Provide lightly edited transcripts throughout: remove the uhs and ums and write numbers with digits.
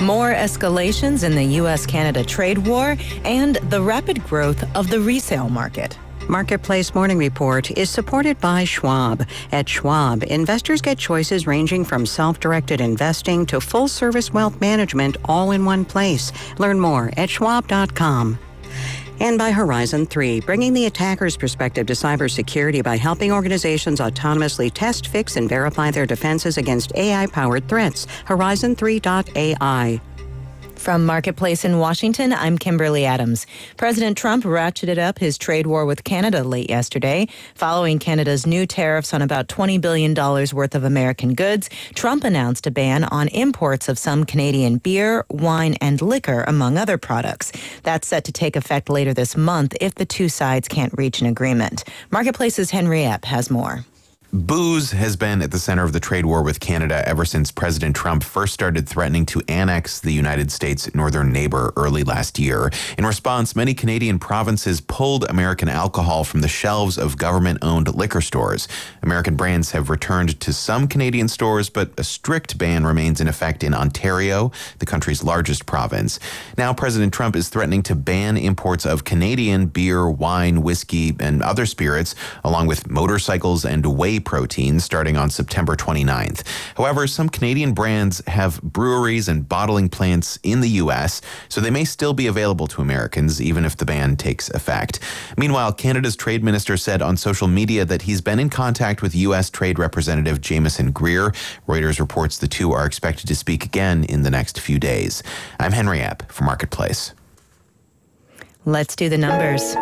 more escalations in the U.S.-Canada trade war, and the rapid growth of the resale market. Marketplace Morning Report is supported by Schwab. At Schwab, investors get choices ranging from self-directed investing to full-service wealth management all in one place. Learn more at schwab.com. And by Horizon 3, bringing the attacker's perspective to cybersecurity by helping organizations autonomously test, fix, and verify their defenses against AI-powered threats. Horizon3.ai. From Marketplace in Washington, I'm Kimberly Adams. President Trump ratcheted up his trade war with Canada late yesterday. Following Canada's new tariffs on about $20 billion worth of American goods, Trump announced a ban on imports of some Canadian beer, wine, and liquor, among other products. That's set to take effect later this month if the two sides can't reach an agreement. Marketplace's Henry Epp has more. Booze has been at the center of the trade war with Canada ever since President Trump first started threatening to annex the United States' northern neighbor early last year. In response, many Canadian provinces pulled American alcohol from the shelves of government-owned liquor stores. American brands have returned to some Canadian stores, but a strict ban remains in effect in Ontario, the country's largest province. Now, President Trump is threatening to ban imports of Canadian beer, wine, whiskey, and other spirits, along with motorcycles and whey protein starting on September 29th. However, some Canadian brands have breweries and bottling plants in the U.S., so they may still be available to Americans even if the ban takes effect. Meanwhile, Canada's trade minister said on social media that he's been in contact with U.S. Trade Representative Jameson Greer. Reuters reports the two are expected to speak again in the next few days. I'm Henry Epp for Marketplace. Let's do the numbers.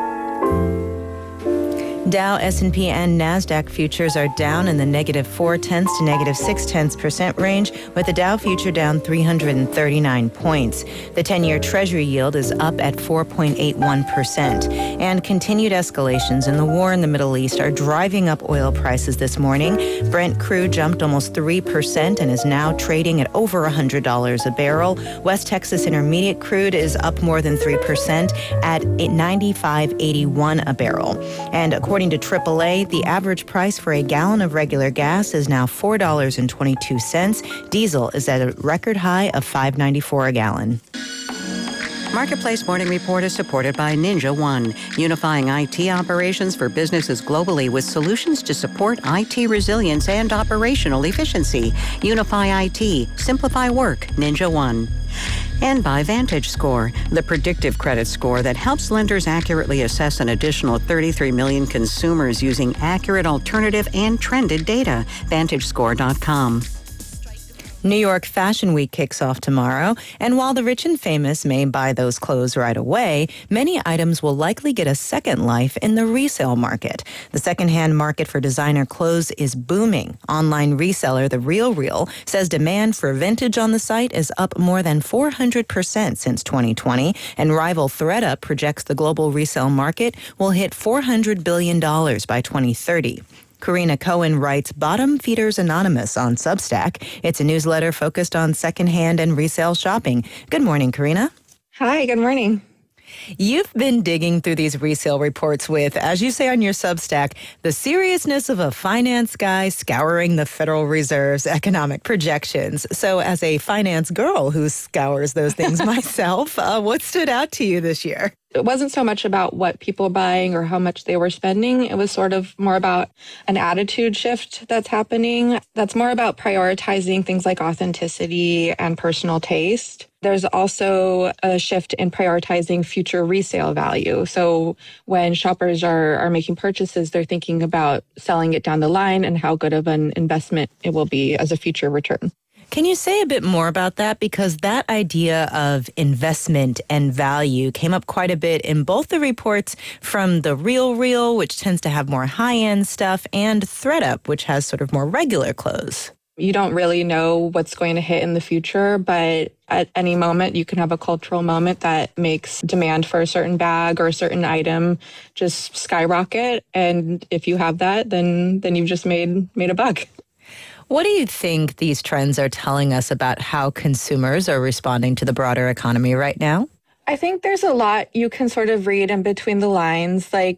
Dow, S&P, and NASDAQ futures are down in the -0.4% to -0.6% range, with the Dow future down 339 points. The 10-year Treasury yield is up at 4.81%. And continued escalations in the war in the Middle East are driving up oil prices this morning. Brent crude jumped almost 3% and is now trading at over $100 a barrel. West Texas Intermediate crude is up more than 3% at $95.81 a barrel. And according to AAA, the average price for a gallon of regular gas is now $4.22. Diesel is at a record high of $5.94 a gallon. Marketplace Morning Report is supported by Ninja One, unifying IT operations for businesses globally with solutions to support IT resilience and operational efficiency. Unify IT, simplify work, Ninja One. And by VantageScore, the predictive credit score that helps lenders accurately assess an additional 33 million consumers using accurate alternative and trended data. VantageScore.com. New York Fashion Week kicks off tomorrow, and while the rich and famous may buy those clothes right away, many items will likely get a second life in the resale market. The secondhand market for designer clothes is booming. Online reseller The RealReal says demand for vintage on the site is up more than 400% since 2020, and rival ThredUp projects the global resale market will hit $400 billion by 2030. Karina Cohen writes Bottom Feeders Anonymous on Substack. It's a newsletter focused on secondhand and resale shopping. Good morning, Karina. Hi, good morning. You've been digging through these resale reports with, as you say on your Substack, the seriousness of a finance guy scouring the Federal Reserve's economic projections. So as a finance girl who scours those things myself, what stood out to you this year? It wasn't so much about what people were buying or how much they were spending. It was sort of more about an attitude shift that's happening. That's more about prioritizing things like authenticity and personal taste. There's also a shift in prioritizing future resale value. So when shoppers are making purchases, they're thinking about selling it down the line and how good of an investment it will be as a future return. Can you say a bit more about that? Because that idea of investment and value came up quite a bit in both the reports from The RealReal, which tends to have more high-end stuff, and ThredUp, which has sort of more regular clothes. You don't really know what's going to hit in the future, but at any moment you can have a cultural moment that makes demand for a certain bag or a certain item just skyrocket. And if you have that, then you've just made a buck. What do you think these trends are telling us about how consumers are responding to the broader economy right now? I think there's a lot you can sort of read in between the lines. Like,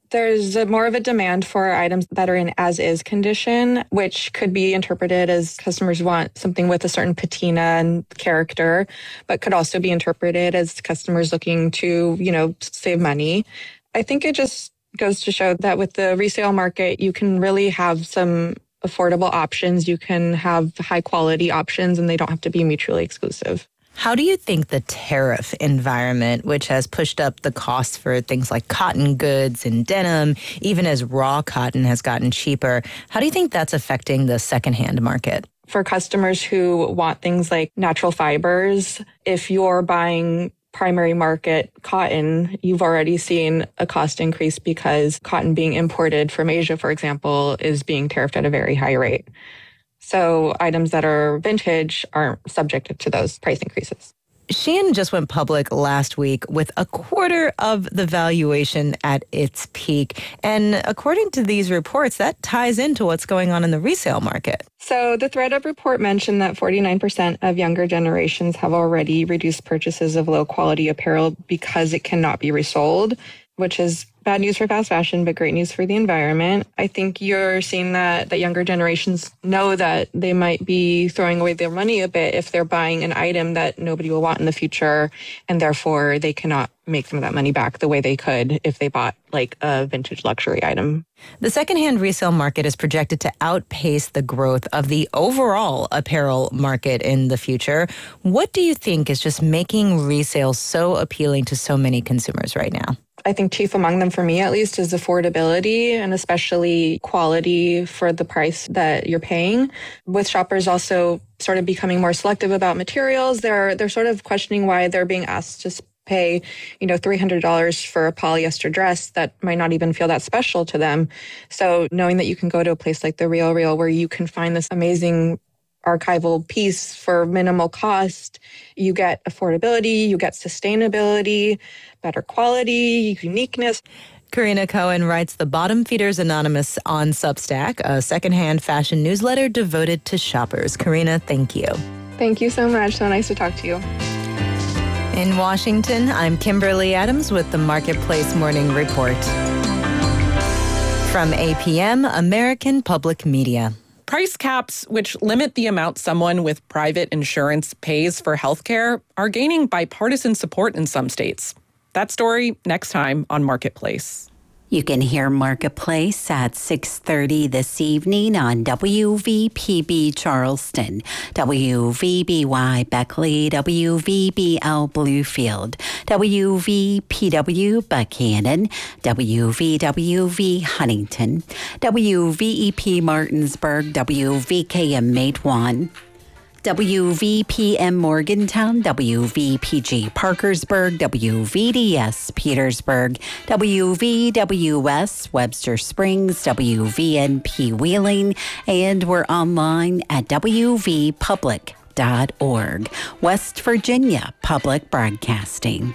There's more of a demand for items that are in as-is condition, which could be interpreted as customers want something with a certain patina and character, but could also be interpreted as customers looking to, save money. I think it just goes to show that with the resale market, you can really have some affordable options. You can have high-quality options, and they don't have to be mutually exclusive. How do you think the tariff environment, which has pushed up the costs for things like cotton goods and denim, even as raw cotton has gotten cheaper, how do you think that's affecting the secondhand market? For customers who want things like natural fibers, if you're buying primary market cotton, you've already seen a cost increase because cotton being imported from Asia, for example, is being tariffed at a very high rate. So items that are vintage aren't subjected to those price increases. Shein just went public last week with a quarter of the valuation at its peak. And according to these reports, that ties into what's going on in the resale market. So the ThredUp report mentioned that 49% of younger generations have already reduced purchases of low-quality apparel because it cannot be resold, which is bad news for fast fashion, but great news for the environment. I think you're seeing that younger generations know that they might be throwing away their money a bit if they're buying an item that nobody will want in the future, and therefore they cannot make some of that money back the way they could if they bought like a vintage luxury item. The secondhand resale market is projected to outpace the growth of the overall apparel market in the future. What do you think is just making resale so appealing to so many consumers right now? I think chief among them, for me at least, is affordability and especially quality for the price that you're paying. With shoppers also sort of becoming more selective about materials, they're sort of questioning why they're being asked to pay, $300 for a polyester dress that might not even feel that special to them. So knowing that you can go to a place like The RealReal where you can find this amazing archival piece for minimal cost, you get affordability, you get sustainability, better quality, uniqueness. Karina Cohen writes the Bottom Feeders Anonymous on Substack, a secondhand fashion newsletter devoted to shoppers. Karina, thank you. Thank you so much. So nice to talk to you. In Washington, I'm Kimberly Adams with the Marketplace Morning Report. From APM, American Public Media. Price caps, which limit the amount someone with private insurance pays for health care, are gaining bipartisan support in some states. That story next time on Marketplace. You can hear Marketplace at 6:30 this evening on WVPB Charleston, WVBY Beckley, WVBL Bluefield, WVPW Buchanan, WVWV Huntington, WVEP Martinsburg, WVKM Matewan, WVPM Morgantown, WVPG Parkersburg, WVDS Petersburg, WVWS Webster Springs, WVNP Wheeling, and we're online at wvpublic.org. West Virginia Public Broadcasting.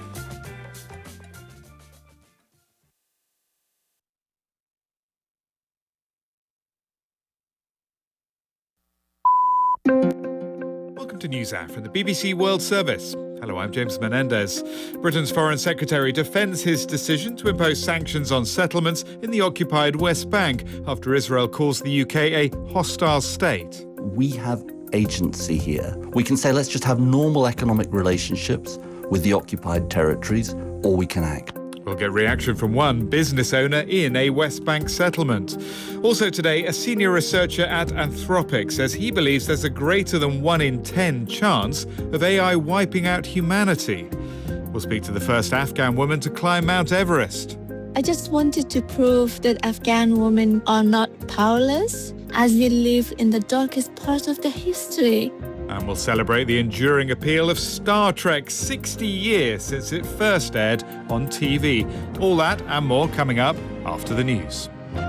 Welcome to NewsHour from the BBC World Service. Hello, I'm James Menendez. Britain's Foreign Secretary defends his decision to impose sanctions on settlements in the occupied West Bank after Israel calls the UK a hostile state. We have agency here. We can say, let's just have normal economic relationships with the occupied territories, or we can act. We'll get reaction from one business owner in a West Bank settlement. Also today, a senior researcher at Anthropic says he believes there's a greater than 1 in 10 chance of AI wiping out humanity. We'll speak to the first Afghan woman to climb Mount Everest. I just wanted to prove that Afghan women are not powerless, as we live in the darkest part of the history. And we'll celebrate the enduring appeal of Star Trek, 60 years since it first aired on TV. All that and more coming up after the news.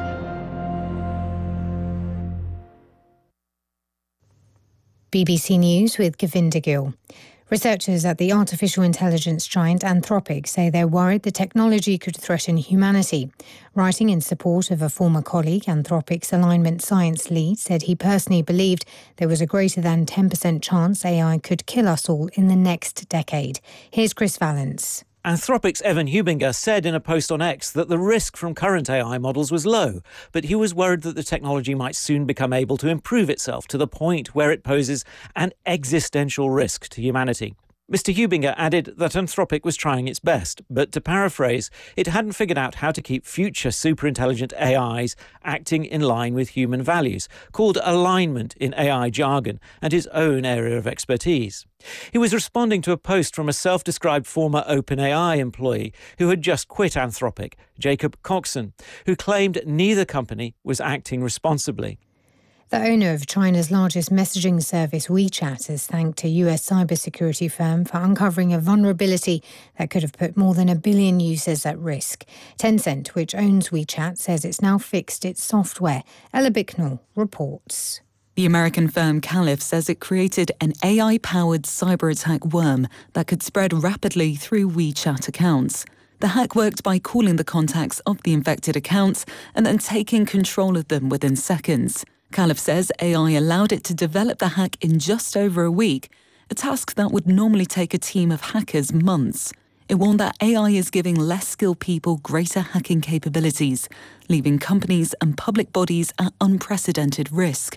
BBC News with Govinda Gill. Researchers at the artificial intelligence giant Anthropic say they're worried the technology could threaten humanity. Writing in support of a former colleague, Anthropic's alignment science lead said he personally believed there was a greater than 10% chance AI could kill us all in the next decade. Here's Chris Valence. Anthropic's Evan Hubinger said in a post on X that the risk from current AI models was low, but he was worried that the technology might soon become able to improve itself to the point where it poses an existential risk to humanity. Mr. Hubinger added that Anthropic was trying its best, but to paraphrase, it hadn't figured out how to keep future superintelligent AIs acting in line with human values, called alignment in AI jargon, and his own area of expertise. He was responding to a post from a self-described former OpenAI employee who had just quit Anthropic, Jacob Coxon, who claimed neither company was acting responsibly. The owner of China's largest messaging service, WeChat, has thanked a US cybersecurity firm for uncovering a vulnerability that could have put more than 1 billion users at risk. Tencent, which owns WeChat, says it's now fixed its software. Ella Bicknell reports. The American firm Caliph says it created an AI-powered cyber-attack worm that could spread rapidly through WeChat accounts. The hack worked by calling the contacts of the infected accounts and then taking control of them within seconds. Caliph says AI allowed it to develop the hack in just over a week, a task that would normally take a team of hackers months. It warned that AI is giving less skilled people greater hacking capabilities, leaving companies and public bodies at unprecedented risk.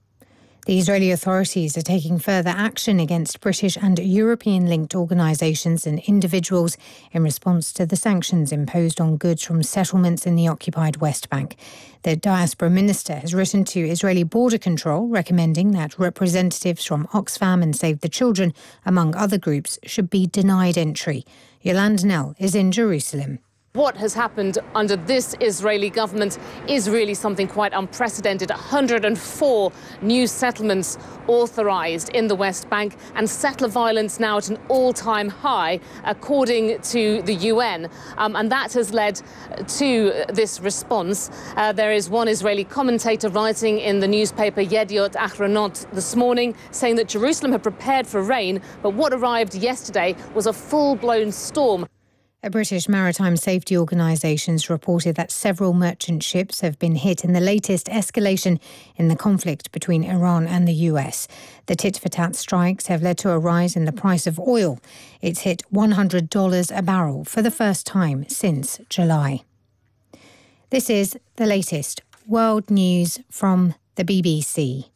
The Israeli authorities are taking further action against British and European-linked organisations and individuals in response to the sanctions imposed on goods from settlements in the occupied West Bank. The diaspora minister has written to Israeli border control recommending that representatives from Oxfam and Save the Children, among other groups, should be denied entry. Yolande Nell is in Jerusalem. What has happened under this Israeli government is really something quite unprecedented. 104 new settlements authorised in the West Bank, and settler violence now at an all-time high, according to the UN. And that has led to this response. There is one Israeli commentator writing in the newspaper Yediot Ahronot this morning, saying that Jerusalem had prepared for rain, but what arrived yesterday was a full-blown storm. A British maritime safety organisations reported that several merchant ships have been hit in the latest escalation in the conflict between Iran and the US. The tit-for-tat strikes have led to a rise in the price of oil. It's hit $100 a barrel for the first time since July. This is the latest world news from the BBC.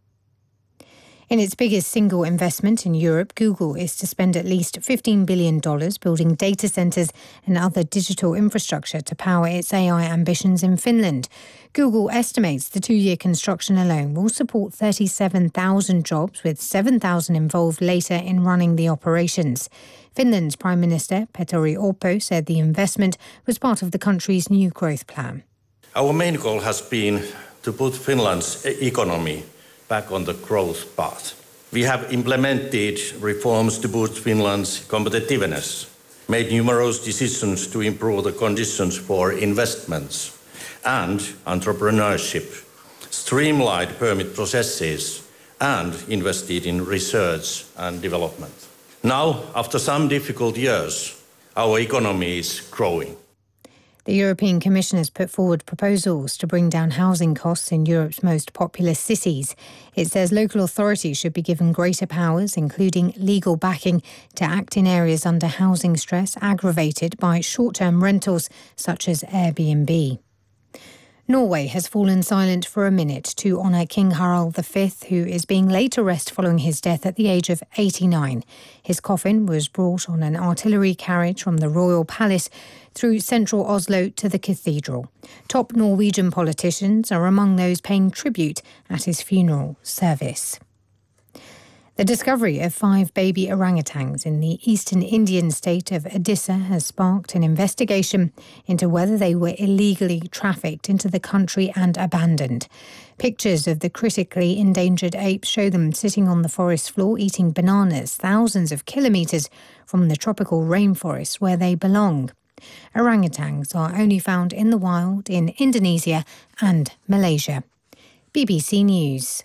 In its biggest single investment in Europe, Google is to spend at least $15 billion building data centres and other digital infrastructure to power its AI ambitions in Finland. Google estimates the 2-year construction alone will support 37,000 jobs, with 7,000 involved later in running the operations. Finland's Prime Minister Petteri Orpo said the investment was part of the country's new growth plan. Our main goal has been to put Finland's economy back on the growth path. We have implemented reforms to boost Finland's competitiveness, made numerous decisions to improve the conditions for investments and entrepreneurship, streamlined permit processes, and invested in research and development. Now, after some difficult years, our economy is growing. The European Commission has put forward proposals to bring down housing costs in Europe's most populous cities. It says local authorities should be given greater powers, including legal backing, to act in areas under housing stress aggravated by short-term rentals such as Airbnb. Norway has fallen silent for a minute to honour King Harald V, who is being laid to rest following his death at the age of 89. His coffin was brought on an artillery carriage from the royal palace through central Oslo to the cathedral. Top Norwegian politicians are among those paying tribute at his funeral service. The discovery of 5 baby orangutans in the eastern Indian state of Odisha has sparked an investigation into whether they were illegally trafficked into the country and abandoned. Pictures of the critically endangered apes show them sitting on the forest floor eating bananas thousands of kilometres from the tropical rainforest where they belong. Orangutans are only found in the wild in Indonesia and Malaysia. BBC News.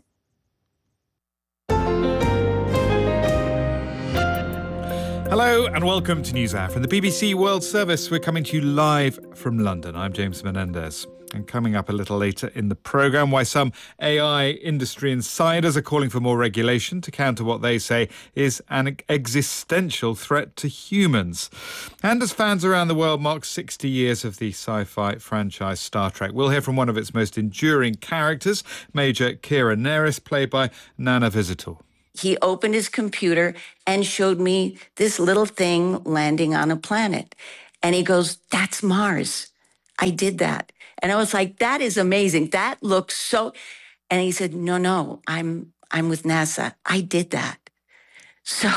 Hello and welcome to NewsHour from the BBC World Service. We're coming to you live from London. I'm James Menendez. And coming up a little later in the programme, why some AI industry insiders are calling for more regulation to counter what they say is an existential threat to humans. And as fans around the world mark 60 years of the sci-fi franchise Star Trek, we'll hear from one of its most enduring characters, Major Kira Nerys, played by Nana Visitor. He opened his computer and showed me this little thing landing on a planet. And he goes, "That's Mars. I did that." And I was like, "That is amazing. That looks so..." And he said, No, I'm with NASA. I did that. So,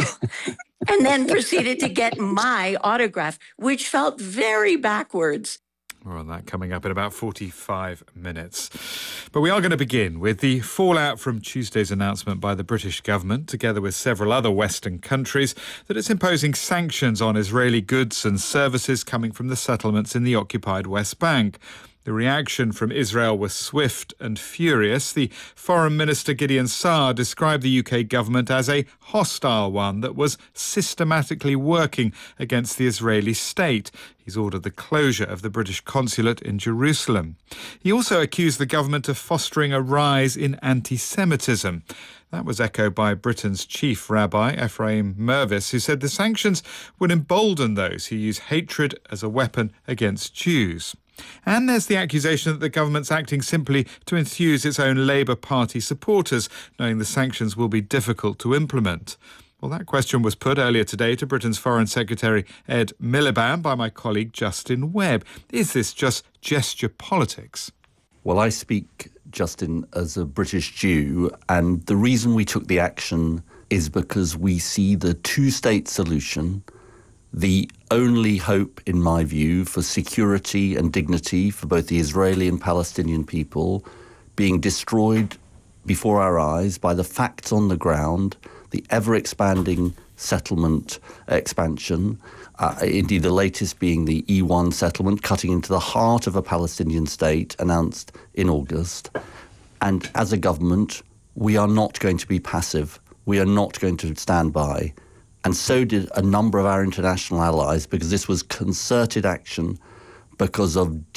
and then proceeded to get my autograph, which felt very backwards. More on that coming up in about 45 minutes. But we are going to begin with the fallout from Tuesday's announcement by the British government, together with several other Western countries, that it's imposing sanctions on Israeli goods and services coming from the settlements in the occupied West Bank. The reaction from Israel was swift and furious. The Foreign Minister Gideon Saar described the UK government as a hostile one that was systematically working against the Israeli state. He's ordered the closure of the British consulate in Jerusalem. He also accused the government of fostering a rise in anti-Semitism. That was echoed by Britain's chief rabbi, Ephraim Mervis, who said the sanctions would embolden those who use hatred as a weapon against Jews. And there's the accusation that the government's acting simply to enthuse its own Labour Party supporters, knowing the sanctions will be difficult to implement. Well, that question was put earlier today to Britain's Foreign Secretary Ed Miliband by my colleague Justin Webb. Is this just gesture politics? Well, I speak, Justin, as a British Jew, and the reason we took the action is because we see the two-state solution, the only hope, in my view, for security and dignity for both the Israeli and Palestinian people, being destroyed before our eyes by the facts on the ground, the ever-expanding settlement expansion, indeed the latest being the E1 settlement, cutting into the heart of a Palestinian state, announced in August. And as a government, we are not going to be passive. We are not going to stand by. And so did a number of our international allies, because this was concerted action because of a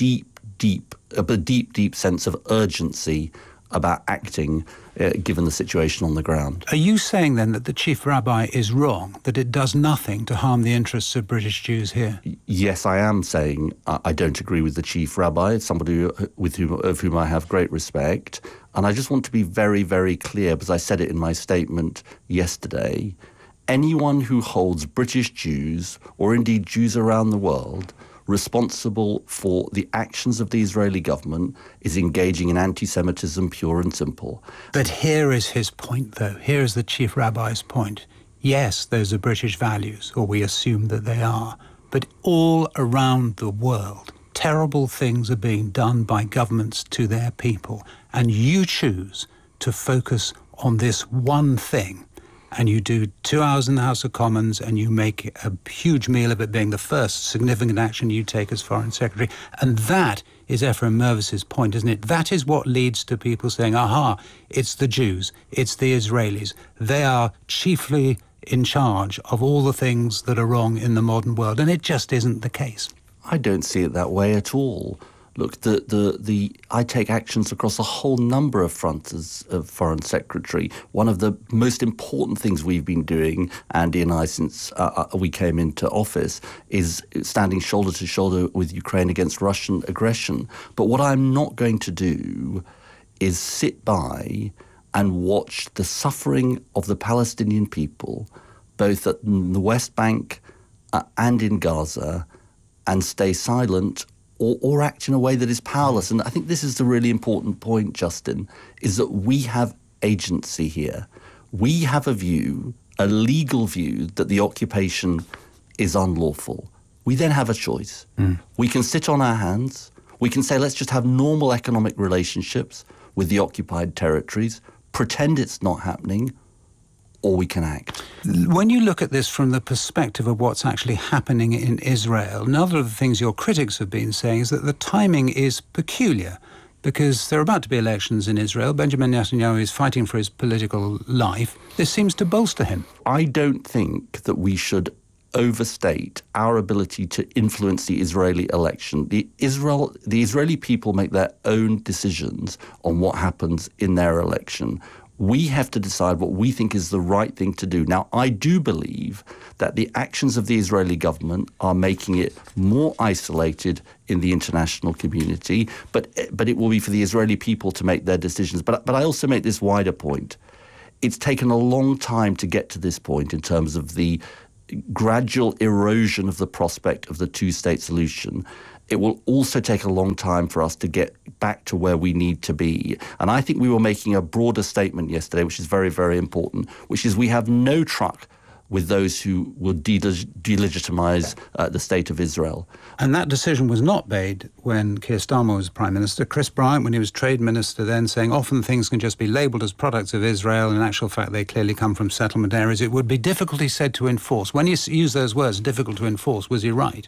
deep sense of urgency about acting given the situation on the ground. Are you saying then that the chief rabbi is wrong, that it does nothing to harm the interests of British Jews here? Yes, I am saying I don't agree with the chief rabbi. It's somebody of whom I have great respect. And I just want to be very, very clear, because I said it in my statement yesterday. Anyone who holds British Jews, or indeed Jews around the world, responsible for the actions of the Israeli government is engaging in anti-Semitism, pure and simple. But here is his point, though. Here is the chief rabbi's point. Yes, those are British values, or we assume that they are. But all around the world, terrible things are being done by governments to their people. And you choose to focus on this one thing. And you do 2 hours in the House of Commons and you make a huge meal of it being the first significant action you take as Foreign Secretary. And that is Ephraim Mervis's point, isn't it? That is what leads to people saying, aha, it's the Jews, it's the Israelis. They are chiefly in charge of all the things that are wrong in the modern world. And it just isn't the case. I don't see it that way at all. Look, I take actions across a whole number of fronts as a Foreign Secretary. One of the most important things we've been doing, Andy and I, since we came into office, is standing shoulder to shoulder with Ukraine against Russian aggression. But what I'm not going to do is sit by and watch the suffering of the Palestinian people, both at the West Bank and in Gaza, and stay silent or act in a way that is powerless. And I think this is the really important point, Justin, is that we have agency here. We have a view, a legal view, that the occupation is unlawful. We then have a choice. We can sit on our hands. We can say, let's just have normal economic relationships with the occupied territories, pretend it's not happening, or we can act. When you look at this from the perspective of what's actually happening in Israel, another of the things your critics have been saying is that the timing is peculiar, because there are about to be elections in Israel. Benjamin Netanyahu is fighting for his political life. This seems to bolster him. I don't think that we should overstate our ability to influence the Israeli election. The Israeli people make their own decisions on what happens in their election. We have to decide what we think is the right thing to do. Now, I do believe that the actions of the Israeli government are making it more isolated in the international community, but it will be for the Israeli people to make their decisions. But I also make this wider point. It's taken a long time to get to this point in terms of the gradual erosion of the prospect of the two-state solution. It will also take a long time for us to get back to where we need to be. And I think we were making a broader statement yesterday, which is very, very important, which is we have no truck with those who will delegitimize the state of Israel. And that decision was not made when Keir Starmer was Prime Minister. Chris Bryant, when he was Trade Minister then, saying often things can just be labelled as products of Israel. In actual fact, they clearly come from settlement areas. It would be difficult, he said, to enforce. When you use those words, difficult to enforce, was he right?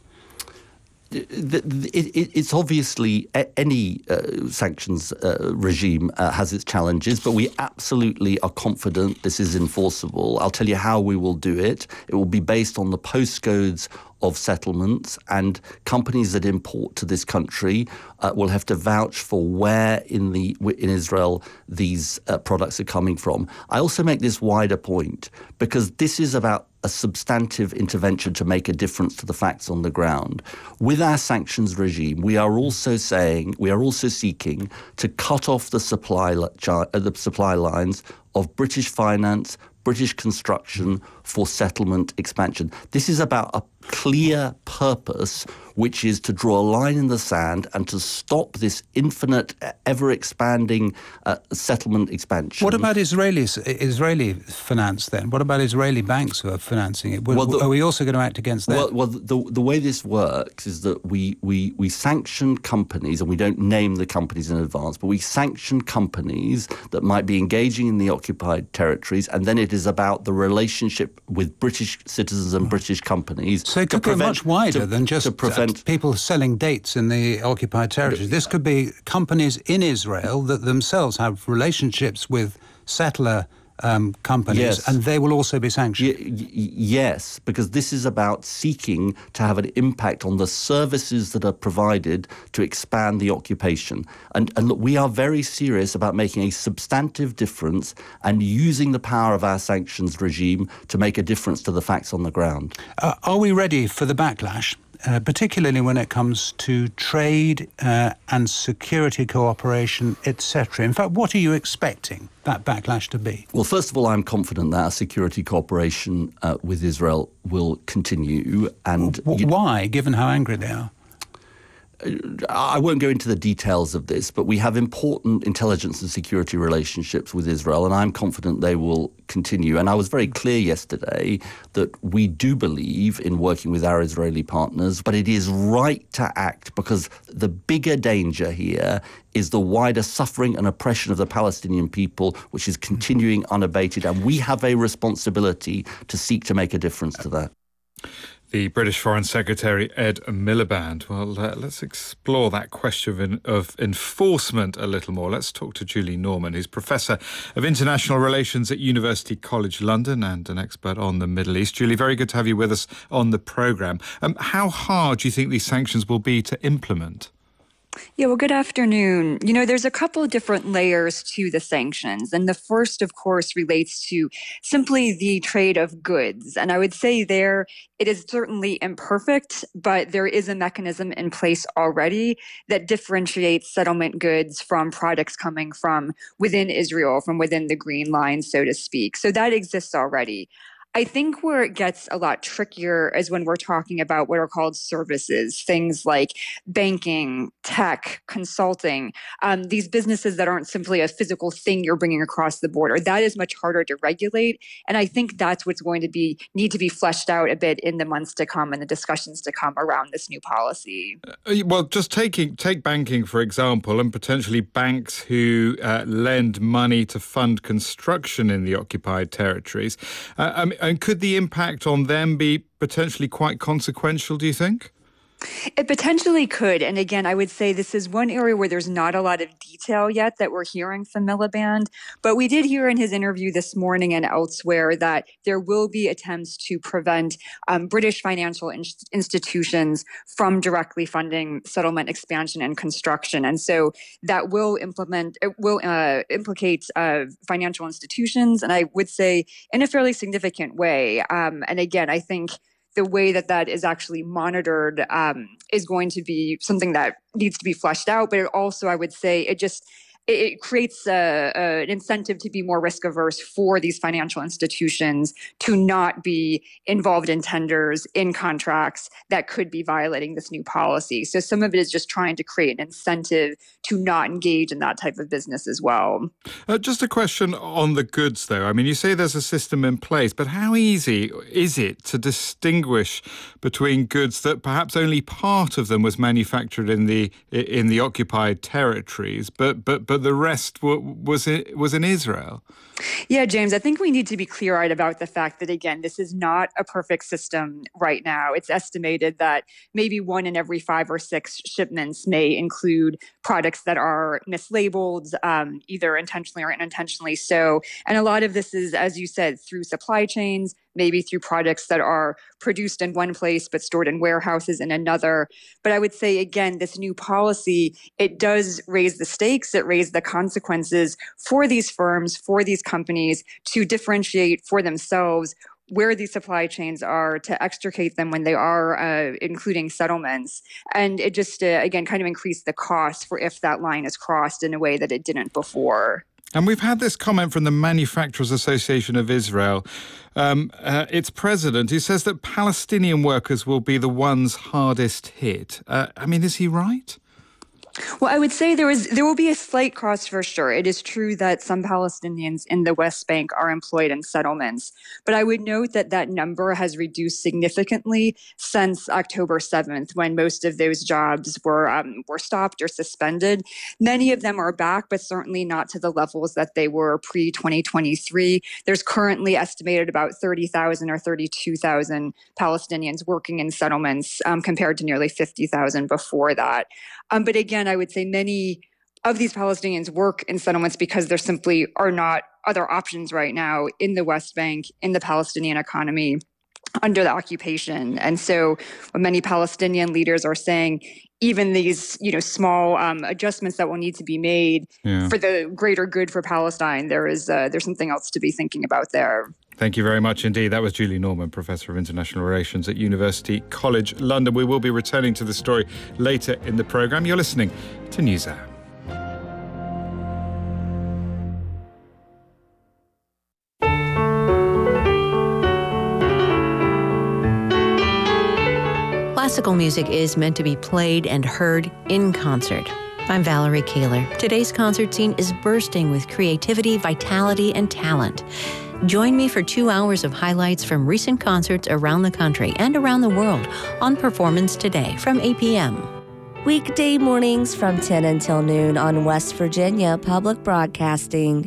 It's obviously any sanctions regime has its challenges, but we absolutely are confident this is enforceable. I'll tell you how we will do it. It will be based on the postcodes of settlements, and companies that import to this country will have to vouch for where in Israel these products are coming from. I also make this wider point because this is about a substantive intervention to make a difference to the facts on the ground. With our sanctions regime, we are also seeking to cut off the supply lines of British finance, British construction for settlement expansion. This is about a clear purpose, which is to draw a line in the sand and to stop this infinite, ever-expanding settlement expansion. What about Israeli finance then? What about Israeli banks who are financing it? Are we also going to act against them? Well, the way this works is that we sanction companies, and we don't name the companies in advance, but we sanction companies that might be engaging in the occupied territories, and then it is about the relationship with British citizens and British companies. So it could be much wider than just people selling dates in the occupied territories. This could be companies in Israel that themselves have relationships with settler companies, yes. And they will also be sanctioned. Yes, because this is about seeking to have an impact on the services that are provided to expand the occupation. And look, we are very serious about making a substantive difference and using the power of our sanctions regime to make a difference to the facts on the ground. Are we ready for the backlash? Particularly when it comes to trade and security cooperation, etc. In fact, what are you expecting that backlash to be? Well, first of all, I'm confident that our security cooperation with Israel will continue. And why, given how angry they are? I won't go into the details of this, but we have important intelligence and security relationships with Israel, and I'm confident they will continue. And I was very clear yesterday that we do believe in working with our Israeli partners, but it is right to act because the bigger danger here is the wider suffering and oppression of the Palestinian people, which is continuing unabated, and we have a responsibility to seek to make a difference to that. The British Foreign Secretary, Ed Miliband. Well, let's explore that question of enforcement a little more. Let's talk to Julie Norman, who's Professor of International Relations at University College London and an expert on the Middle East. Julie, very good to have you with us on the programme. How hard do you think these sanctions will be to implement? Yeah, well, good afternoon. There's a couple of different layers to the sanctions. And the first, of course, relates to simply the trade of goods. And I would say there, it is certainly imperfect, but there is a mechanism in place already that differentiates settlement goods from products coming from within Israel, from within the Green Line, so to speak. So that exists already. I think where it gets a lot trickier is when we're talking about what are called services, things like banking, tech, consulting, these businesses that aren't simply a physical thing you're bringing across the border. That is much harder to regulate. And I think that's what's going to need to be fleshed out a bit in the months to come and the discussions to come around this new policy. Well, just take banking, for example, and potentially banks who lend money to fund construction in the occupied territories. And could the impact on them be potentially quite consequential, do you think? It potentially could. And again, I would say this is one area where there's not a lot of detail yet that we're hearing from Miliband. But we did hear in his interview this morning and elsewhere that there will be attempts to prevent British financial institutions from directly funding settlement expansion and construction. And so that will implicate financial institutions, and I would say in a fairly significant way. And again, I think the way that is actually monitored is going to be something that needs to be fleshed out. But it also, I would say, it creates an incentive to be more risk averse for these financial institutions to not be involved in tenders, in contracts that could be violating this new policy. So some of it is just trying to create an incentive to not engage in that type of business as well. Just a question on the goods, though. I mean, you say there's a system in place, but how easy is it to distinguish between goods that perhaps only part of them was manufactured in the occupied territories, but the rest was in Israel? Yeah, James, I think we need to be clear-eyed about the fact that, again, this is not a perfect system right now. It's estimated that maybe 1 in every 5 or 6 shipments may include products that are mislabeled, either intentionally or unintentionally so. And a lot of this is, as you said, through supply chains, maybe through products that are produced in one place but stored in warehouses in another. But I would say, again, this new policy, it does raise the stakes, it raises the consequences for these firms, for these companies to differentiate for themselves where these supply chains are, to extricate them when they are including settlements. And it just, again, kind of increased the cost for if that line is crossed in a way that it didn't before. And we've had this comment from the Manufacturers Association of Israel, its president, who says that Palestinian workers will be the ones hardest hit. I mean, is he right? Well, I would say there will be a slight cost for sure. It is true that some Palestinians in the West Bank are employed in settlements, but I would note that number has reduced significantly since October 7th, when most of those jobs were stopped or suspended. Many of them are back, but certainly not to the levels that they were pre-2023. There's currently estimated about 30,000 or 32,000 Palestinians working in settlements, compared to nearly 50,000 before that. But again, I would say many of these Palestinians work in settlements because there simply are not other options right now in the West Bank, in the Palestinian economy, under the occupation. And so what many Palestinian leaders are saying, even these small adjustments that will need to be made for the greater good for Palestine, there's something else to be thinking about there. Thank you very much indeed. That was Julie Norman, Professor of International Relations at University College London. We will be returning to the story later in the programme. You're listening to NewsHour. Classical music is meant to be played and heard in concert. I'm Valerie Kaler. Today's concert scene is bursting with creativity, vitality, and talent. Join me for 2 hours of highlights from recent concerts around the country and around the world on Performance Today from 8 p.m. Weekday mornings from 10 until noon on West Virginia Public Broadcasting.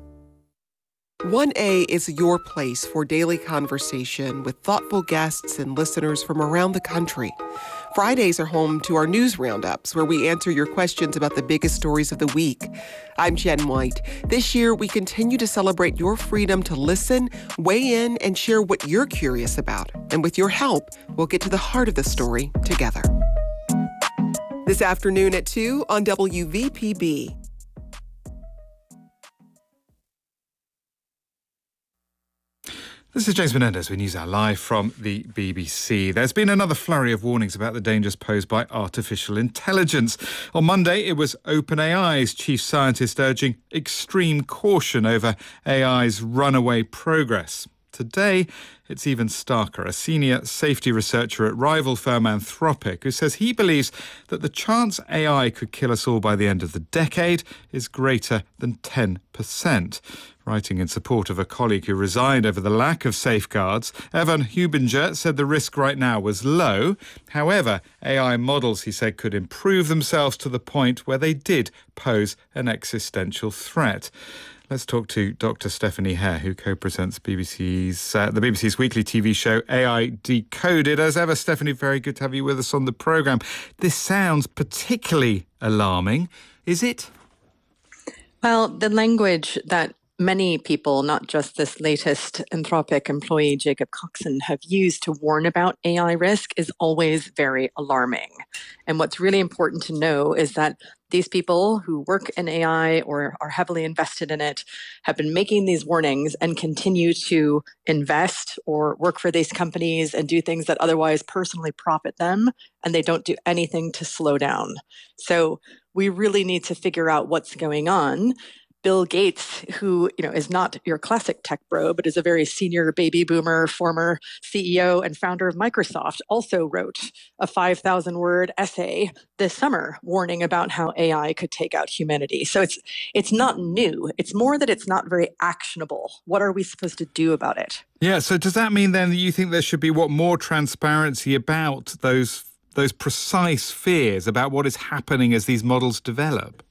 1A is your place for daily conversation with thoughtful guests and listeners from around the country. Fridays are home to our news roundups, where we answer your questions about the biggest stories of the week. I'm Jen White. This year, we continue to celebrate your freedom to listen, weigh in, and share what you're curious about. And with your help, we'll get to the heart of the story together. This afternoon at 2 on WVPB. This is James Menendez with NewsHour live from the BBC. There's been another flurry of warnings about the dangers posed by artificial intelligence. On Monday, it was OpenAI's chief scientist urging extreme caution over AI's runaway progress. Today, it's even starker. A senior safety researcher at rival firm Anthropic, who says he believes that the chance AI could kill us all by the end of the decade is greater than 10%. Writing in support of a colleague who resigned over the lack of safeguards, Evan Hubinger said the risk right now was low. However, AI models, he said, could improve themselves to the point where they did pose an existential threat. Let's talk to Dr. Stephanie Hare, who co-presents the BBC's weekly TV show AI Decoded. As ever, Stephanie, very good to have you with us on the programme. This sounds particularly alarming, is it? Well, the language that many people, not just this latest Anthropic employee, Jacob Coxon, have used to warn about AI risk is always very alarming. And what's really important to know is that these people who work in AI or are heavily invested in it have been making these warnings and continue to invest or work for these companies and do things that otherwise personally profit them, and they don't do anything to slow down. So we really need to figure out what's going on. Bill Gates, who is not your classic tech bro, but is a very senior baby boomer, former CEO and founder of Microsoft, also wrote a 5,000-word essay this summer warning about how AI could take out humanity. So it's not new. It's more that it's not very actionable. What are we supposed to do about it? Yeah, so does that mean then that you think there should be more transparency about those precise fears about what is happening as these models develop?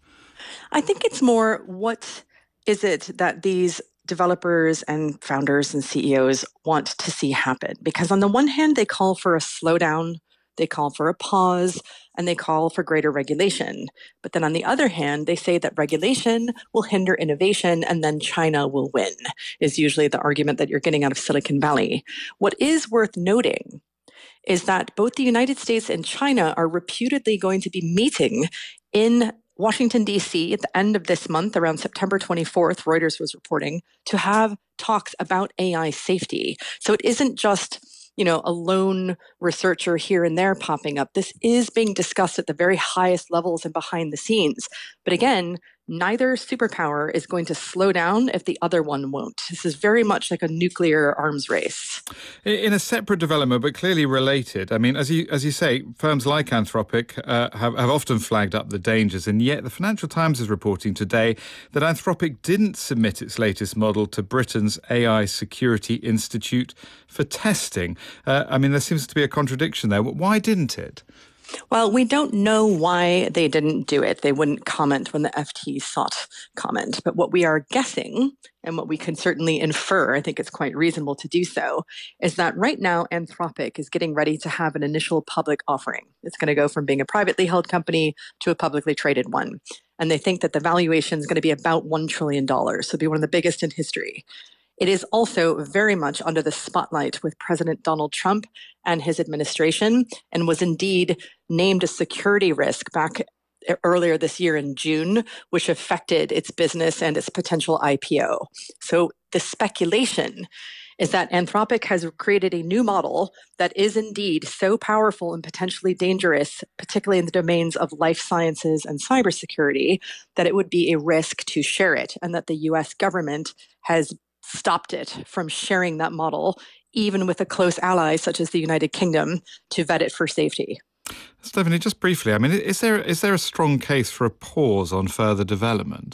I think it's more, what is it that these developers and founders and CEOs want to see happen? Because on the one hand, they call for a slowdown, they call for a pause, and they call for greater regulation. But then on the other hand, they say that regulation will hinder innovation and then China will win, is usually the argument that you're getting out of Silicon Valley. What is worth noting is that both the United States and China are reputedly going to be meeting in Washington, D.C. at the end of this month, around September 24th, Reuters was reporting, to have talks about AI safety. So it isn't just, a lone researcher here and there popping up. This is being discussed at the very highest levels and behind the scenes. But again, neither superpower is going to slow down if the other one won't. This is very much like a nuclear arms race. In a separate development, but clearly related, I mean, as you say, firms like Anthropic have often flagged up the dangers, and yet the Financial Times is reporting today that Anthropic didn't submit its latest model to Britain's AI Security Institute for testing. There seems to be a contradiction there. Why didn't it? Well, we don't know why they didn't do it. They wouldn't comment when the FT sought comment. But what we are guessing, and what we can certainly infer, I think it's quite reasonable to do so, is that right now Anthropic is getting ready to have an initial public offering. It's going to go from being a privately held company to a publicly traded one. And they think that the valuation is going to be about $1 trillion. So it'll be one of the biggest in history. It is also very much under the spotlight with President Donald Trump and his administration, and was indeed named a security risk back earlier this year in June, which affected its business and its potential IPO. So the speculation is that Anthropic has created a new model that is indeed so powerful and potentially dangerous, particularly in the domains of life sciences and cybersecurity, that it would be a risk to share it, and that the US government has stopped it from sharing that model, even with a close ally such as the United Kingdom, to vet it for safety. Stephanie, just briefly, is there a strong case for a pause on further development?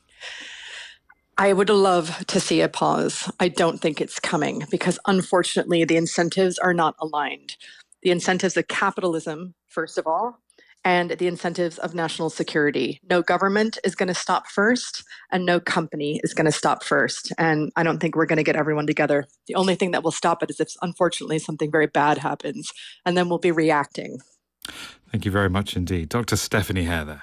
I would love to see a pause. I don't think it's coming because, unfortunately, the incentives are not aligned. The incentives of capitalism, first of all, and the incentives of national security. No government is going to stop first, and no company is going to stop first. And I don't think we're going to get everyone together. The only thing that will stop it is if, unfortunately, something very bad happens, and then we'll be reacting. Thank you very much indeed. Dr. Stephanie Hare there.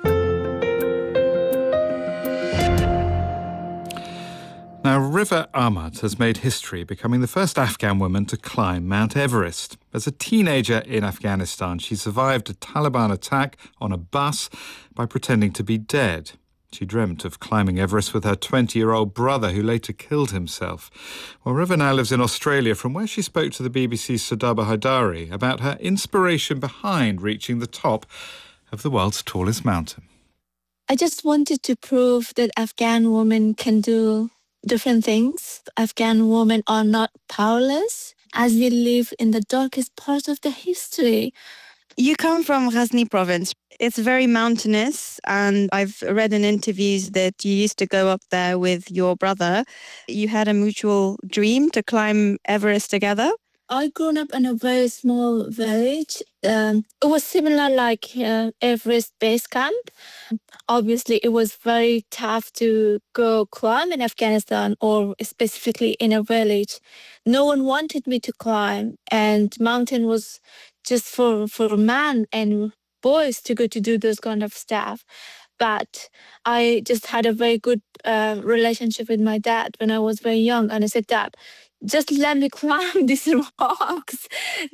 Now, River Ahmed has made history, becoming the first Afghan woman to climb Mount Everest. As a teenager in Afghanistan, she survived a Taliban attack on a bus by pretending to be dead. She dreamt of climbing Everest with her 20-year-old brother, who later killed himself. Well, River now lives in Australia, from where she spoke to the BBC's Sudaba Haidari about her inspiration behind reaching the top of the world's tallest mountain. I just wanted to prove that Afghan women can do different things. Afghan women are not powerless, as we live in the darkest part of the history. You come from Ghazni province. It's very mountainous, and I've read in interviews that you used to go up there with your brother. You had a mutual dream to climb Everest together. I grew up in a very small village. It was similar like Everest Base Camp. Obviously, it was very tough to go climb in Afghanistan or specifically in a village. No one wanted me to climb, and mountain was just for men and boys to go to do those kind of stuff. But I just had a very good relationship with my dad when I was very young. And I said, Dad, just let me climb these rocks.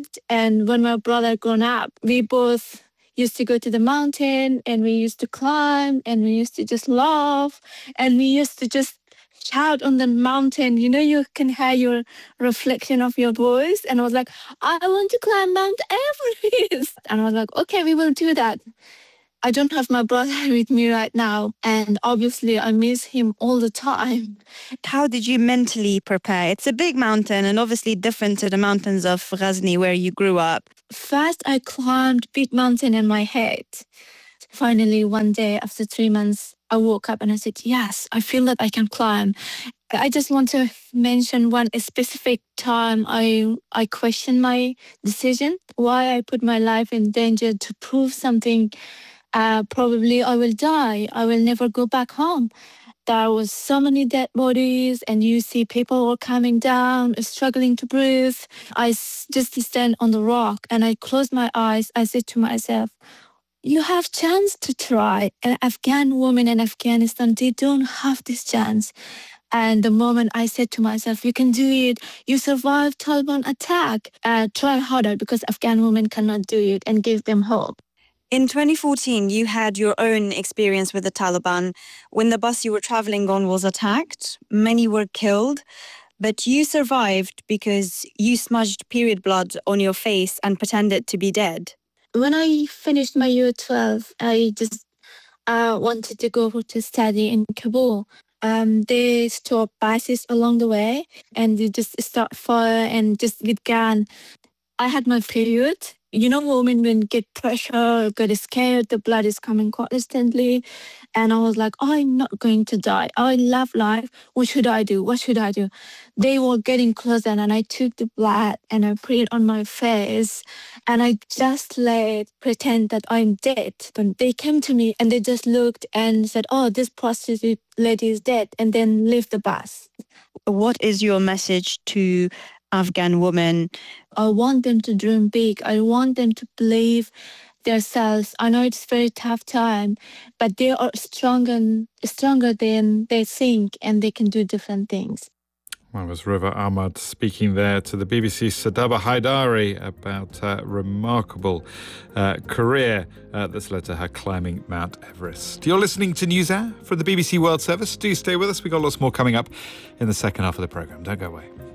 And when my brother grown up, we both used to go to the mountain and we used to climb and we used to just laugh and we used to just shout on the mountain. You know, you can hear your reflection of your voice. And I was like, I want to climb Mount Everest. And I was like, okay, we will do that. I don't have my brother with me right now, and obviously I miss him all the time. How did you mentally prepare? It's a big mountain and obviously different to the mountains of Ghazni where you grew up. First, I climbed big mountain in my head. Finally, one day after 3 months, I woke up and I said, yes, I feel that I can climb. I just want to mention one specific time I questioned my decision, why I put my life in danger to prove something. Probably I will die. I will never go back home. There was so many dead bodies and you see people all coming down, struggling to breathe. I just stand on the rock and I closed my eyes. I said to myself, you have chance to try. An Afghan woman in Afghanistan, they don't have this chance. And the moment I said to myself, you can do it, you survived Taliban attack, try harder because Afghan women cannot do it, and give them hope. In 2014, you had your own experience with the Taliban. When the bus you were traveling on was attacked, many were killed, but you survived because you smudged period blood on your face and pretended to be dead. When I finished my year 12, I just wanted to go to study in Kabul. They stopped buses along the way and they just start fire and just with gun. I had my period. You know, women when get pressure, get scared, the blood is coming constantly. And I was like, I'm not going to die. I love life. What should I do? What should I do? They were getting closer and I took the blood and I put it on my face. And I just pretend that I'm dead. But they came to me and they just looked and said, oh, this prostitute lady is dead. And then left the bus. What is your message to Afghan women? I want them to dream big. I want them to believe themselves. I know it's a very tough time, but they are stronger than they think, and they can do different things. That was Riva Ahmad speaking there to the BBC's Sadaba Haidari about her remarkable career that's led to her climbing Mount Everest. You're listening to NewsHour from the BBC World Service. Do stay with us. We've got lots more coming up in the second half of the programme. Don't go away.